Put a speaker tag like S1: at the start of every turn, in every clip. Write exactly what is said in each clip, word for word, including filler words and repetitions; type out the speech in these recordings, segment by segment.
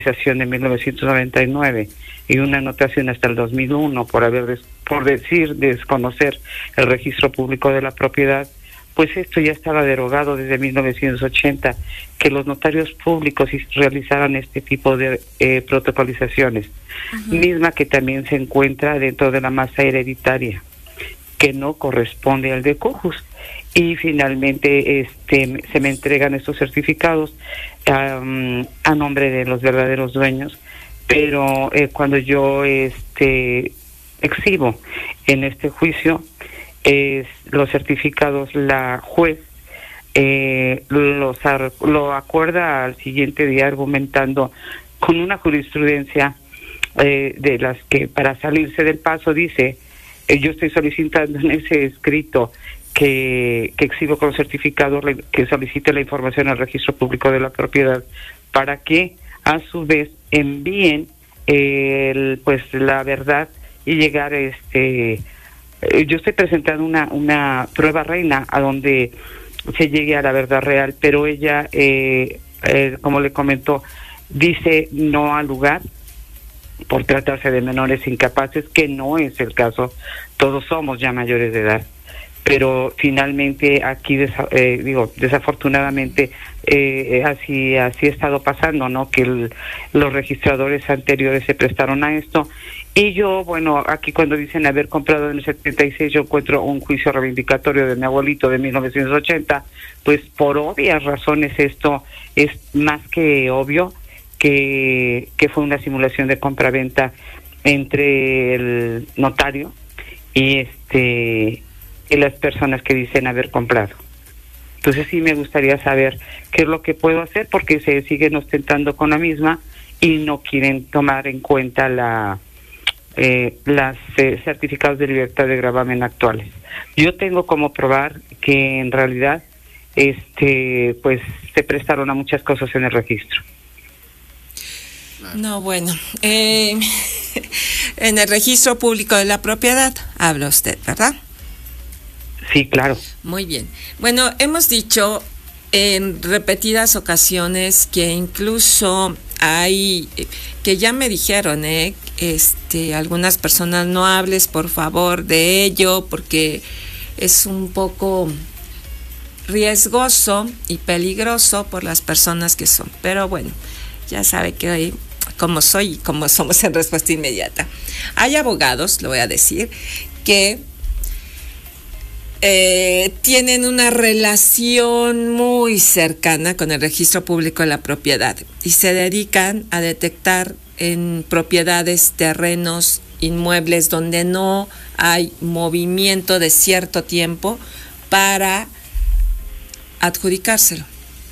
S1: de mil novecientos noventa y nueve y una anotación hasta el dos mil uno por haber des, por decir desconocer el registro público de la propiedad, pues esto ya estaba derogado desde mil novecientos ochenta, que los notarios públicos realizaran este tipo de eh, protocolizaciones, uh-huh. misma que también se encuentra dentro de la masa hereditaria, que no corresponde al decujus. Y finalmente este se me entregan estos certificados um, a nombre de los verdaderos dueños, pero eh, cuando yo este exhibo en este juicio eh, los certificados, la juez eh, los lo acuerda al siguiente día argumentando con una jurisprudencia eh, de las que para salirse del paso dice eh, yo estoy solicitando en ese escrito que, que exhibo con certificado que solicite la información al registro público de la propiedad para que a su vez envíen eh, el, pues la verdad y llegar este eh, yo estoy presentando una una prueba reina a donde se llegue a la verdad real, pero ella eh, eh, como le comentó dice no al lugar por tratarse de menores incapaces, que no es el caso, todos somos ya mayores de edad. Pero finalmente aquí desa, eh, digo desafortunadamente eh, así así ha estado pasando, no que el, los registradores anteriores se prestaron a esto y yo bueno aquí cuando dicen haber comprado en el setenta y seis yo encuentro un juicio reivindicatorio de mi abuelito de mil novecientos ochenta, pues por obvias razones esto es más que obvio que que fue una simulación de compraventa entre el notario y este y las personas que dicen haber comprado. Entonces sí me gustaría saber qué es lo que puedo hacer porque se siguen ostentando con la misma y no quieren tomar en cuenta la eh, las eh, certificados de libertad de gravamen actuales. Yo tengo como probar que en realidad este pues se prestaron a muchas cosas en el registro.
S2: No, bueno, eh, en el registro público de la propiedad habla usted, ¿verdad?
S1: Sí, claro.
S2: Muy bien. Bueno, hemos dicho en repetidas ocasiones que incluso hay, que ya me dijeron, eh, este, algunas personas no hables por favor de ello porque es un poco riesgoso y peligroso por las personas que son. Pero bueno, ya sabe que hoy, como soy y como somos en Respuesta Inmediata, hay abogados, lo voy a decir, que Eh, tienen una relación muy cercana con el registro público de la propiedad y se dedican a detectar en propiedades, terrenos, inmuebles donde no hay movimiento de cierto tiempo para adjudicárselo,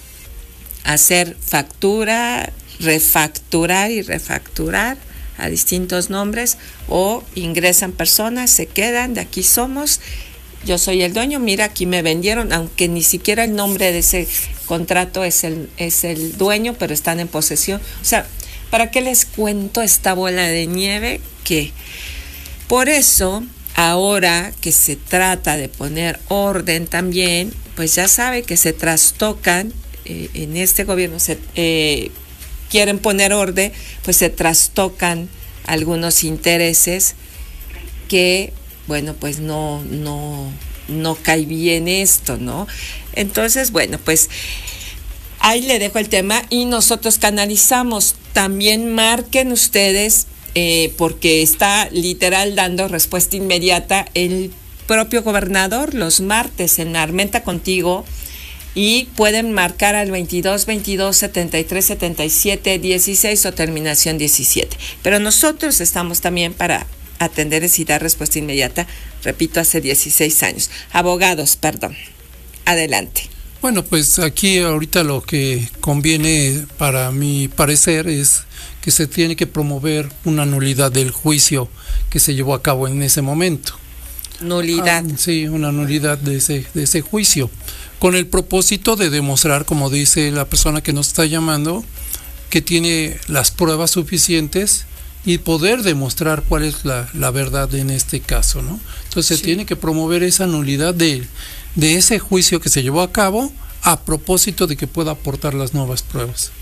S2: hacer factura, refacturar y refacturar a distintos nombres o ingresan personas, se quedan, de aquí somos. Yo soy el dueño, mira, aquí me vendieron, aunque ni siquiera el nombre de ese contrato es el, es el dueño, pero están en posesión. O sea, ¿para qué les cuento esta bola de nieve? Que por eso, ahora que se trata de poner orden también, pues ya sabe que se trastocan, eh, en este gobierno se eh, quieren poner orden, pues se trastocan algunos intereses que bueno, pues no, no, no cae bien esto, ¿no? Entonces, bueno, pues ahí le dejo el tema y nosotros canalizamos. También marquen ustedes, eh, porque está literal dando respuesta inmediata el propio gobernador los martes en Armenta Contigo y pueden marcar al veintidós veintidós setenta y tres setenta y siete dieciséis o terminación diecisiete. Pero nosotros estamos también para atender y dar respuesta inmediata, repito, hace dieciséis años. Abogados, perdón. Adelante.
S3: Bueno, pues aquí ahorita lo que conviene, para mi parecer, es que se tiene que promover una nulidad del juicio que se llevó a cabo en ese momento.
S2: Nulidad.
S3: Ah, sí, una nulidad de ese, de ese juicio, con el propósito de demostrar, como dice la persona que nos está llamando, que tiene las pruebas suficientes y poder demostrar cuál es la, la verdad en este caso, ¿no? Entonces sí, se tiene que promover esa nulidad de, de ese juicio que se llevó a cabo a propósito de que pueda aportar las nuevas pruebas.